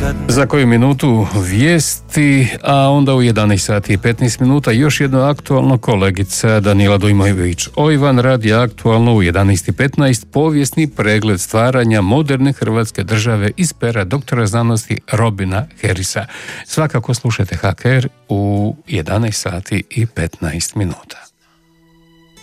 Za koju minutu vijesti, a onda u 11 sati i 15 minuta još jedno aktualno, kolegica Danila Dujmović Ojvan radi aktualno u 11:15 povijesni pregled stvaranja moderne Hrvatske države iz pera doktora znanosti Robina Harrisa. Svakako slušajte HKR u 11 sati i 15 minuta.